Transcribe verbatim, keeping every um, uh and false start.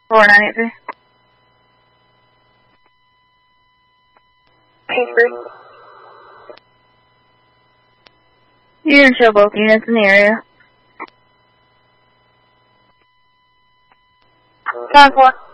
four nine eight three. Eight three. You can show both units in the area. Time four.